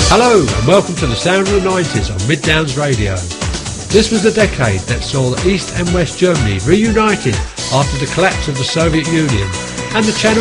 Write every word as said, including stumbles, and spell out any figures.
Hello and welcome to the sound of the nineties on Mid Downs Radio. This was the decade that saw the East and West Germany reunited after the collapse of the Soviet Union, and the Channel